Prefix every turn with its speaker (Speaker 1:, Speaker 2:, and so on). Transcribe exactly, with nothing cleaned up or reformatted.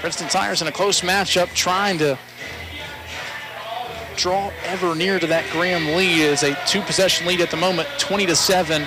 Speaker 1: Princeton Tires in a close matchup trying to draw ever near to that Graham lead. Is a two-possession lead at the moment, twenty to seven.